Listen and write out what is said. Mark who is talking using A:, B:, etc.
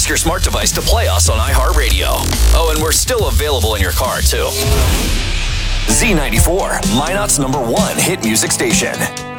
A: ask your smart device to play us on iHeartRadio. Oh, and we're still available in your car, too. Z94, Minot's #1 hit music station.